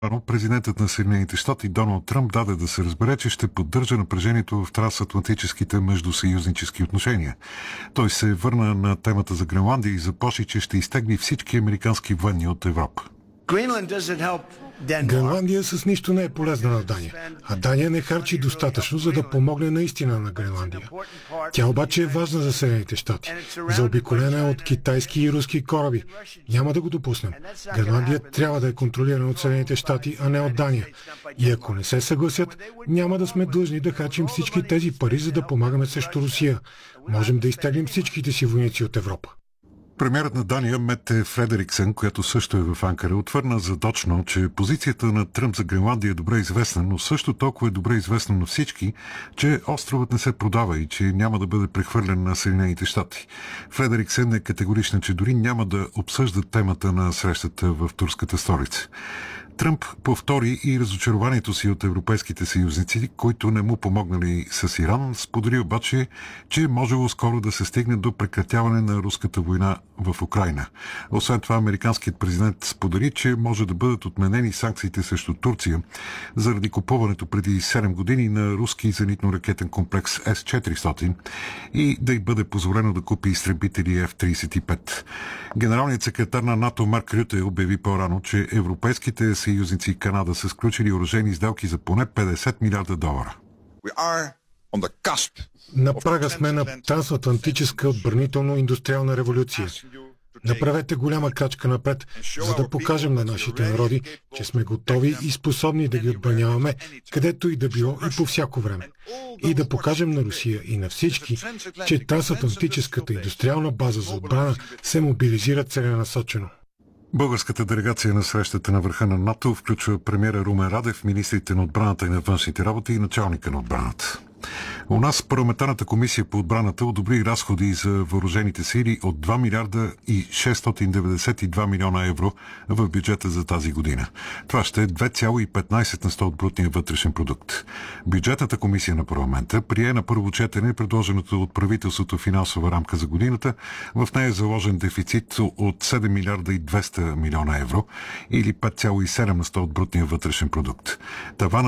Президентът на Съединените щати Доналд Тръмп даде да се разбере, че ще поддържа напрежението в трансатлантическите междусъюзнически отношения. Той се върна на темата за Гренландия и заплаши, че ще изтегли всички американски военни от Европа. Гренландия с нищо не е полезна на Дания, а Дания не харчи достатъчно, за да помогне наистина на Гренландия. Тя обаче е важна за Съединените щати, заобиколена от китайски и руски кораби. Няма да го допуснем. Гренландия трябва да е контролирана от Съединените щати, а не от Дания. И ако не се съгласят, няма да сме длъжни да харчим всички тези пари, за да помагаме срещу Русия. Можем да изтеглим всичките си войници от Европа. Премиерът на Дания Мете Фредериксен, която също е в Анкара, отвърна задочно, че позицията на Тръмп за Гренландия е добре известна, но също толкова е добре известно на всички, че островът не се продава и че няма да бъде прехвърлен на Съединените щати. Фредериксен е категорична, че дори няма да обсъжда темата на срещата в турската столица. Тръмп повтори и разочарованието си от европейските съюзници, които не му помогнали с Иран, сподели обаче, че е можело скоро да се стигне до прекратяване на руската война в Украйна. Освен това, американският президент сподели, че може да бъдат отменени санкциите срещу Турция заради купуването преди 7 години на руски зенитно-ракетен комплекс С-400 и да й бъде позволено да купи изтребители F-35. Генералният секретар на НАТО Марк Рюте обяви по-рано, че европейските съюзници и Канада са сключили оръжейни сделки за поне $50 милиарда. На прага сме на трансатлантическа отбранително-индустриална революция. Направете голяма крачка напред, за да покажем на нашите народи, че сме готови и способни да ги отбраняваме, където и да било и по всяко време. И да покажем на Русия и на всички, че трансатлантическата индустриална база за отбрана се мобилизира целенасочено. Българската делегация на срещата на върха на НАТО включва премиера Румен Радев, министрите на отбраната и на външните работи и началника на отбраната. У нас парламентарната комисия по отбраната одобри разходи за въоръжените сили от 2 милиарда и 692 милиона евро в бюджета за тази година. Това ще е 2,15% от брутния вътрешен продукт. Бюджетната комисия на парламента прие на първо четене предложената от правителството финансова рамка за годината. В нея е заложен дефицит от 7 милиарда и 200 милиона евро или 5,7% от брутния вътрешен продукт. Таванът